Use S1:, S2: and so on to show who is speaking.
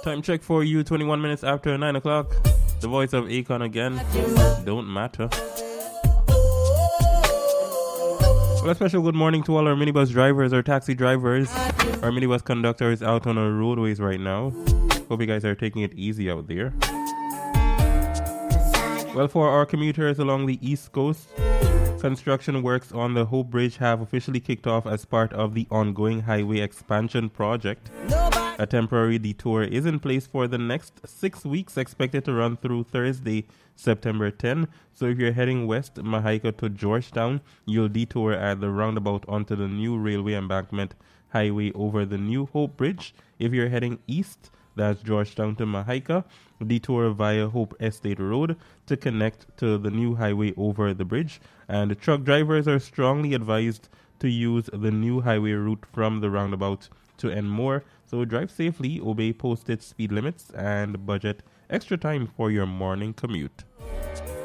S1: Time check for you, 21 minutes after 9 o'clock. The voice of Akon again. Don't matter. Well, a special good morning to all our minibus drivers, our taxi drivers, our minibus conductors out on our roadways right now. Hope you guys are taking it easy out there. Well, for our commuters along the East Coast, construction works on the Hope Bridge have officially kicked off as part of the ongoing highway expansion project. A temporary detour is in place for the next 6 weeks, expected to run through Thursday, September 10. So if you're heading west, Mahaica to Georgetown, you'll detour at the roundabout onto the new railway embankment highway over the new Hope Bridge. If you're heading east, that's Georgetown to Mahaica, detour via Hope Estate Road to connect to the new highway over the bridge. And truck drivers are strongly advised to use the new highway route from the roundabout to Enmore. So drive safely, obey posted speed limits, and budget extra time for your morning commute.